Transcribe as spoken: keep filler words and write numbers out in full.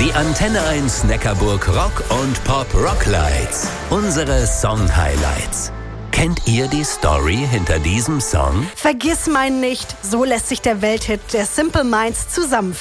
Die Antenne eins Neckarburg Rock und Pop Rocklights. Unsere Song-Highlights. Kennt ihr die Story hinter diesem Song? Vergiss mein nicht, so lässt sich der Welthit der Simple Minds zusammenfassen.